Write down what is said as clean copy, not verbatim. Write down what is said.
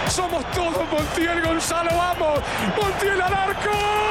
Somos todos Montiel, Gonzalo, vamos. Montiel al arco.